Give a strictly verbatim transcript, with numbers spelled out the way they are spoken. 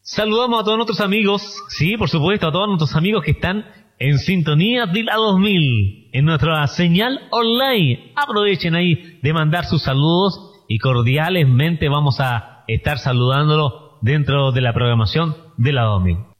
Saludamos a todos nuestros amigos, sí, por supuesto, a todos nuestros amigos que están en sintonía de la dos mil, en nuestra señal online. Aprovechen ahí de mandar sus saludos y cordialmente vamos a estar saludándolo dentro de la programación de la dos mil.